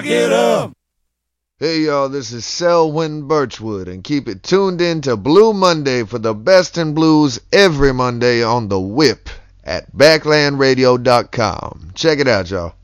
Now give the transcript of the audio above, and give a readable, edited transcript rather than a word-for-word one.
Lock it up. Hey y'all, this is Selwyn Birchwood, and keep it tuned in to Blue Monday for the best in blues every Monday on The Whip at backlandradio.com. Check it out, y'all.